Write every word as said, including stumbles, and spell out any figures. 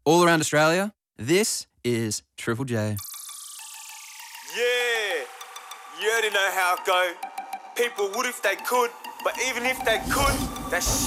all around Australia, this is Triple J. Yeah, you already know how it go. People would if they could, but even if they could, that shit